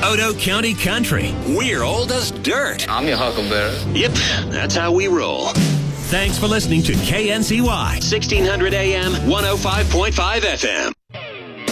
Odo County Country. We're old as dirt. I'm your huckleberry. Yep, that's how we roll. Thanks for listening to KNCY, 1600 AM, 105.5 FM.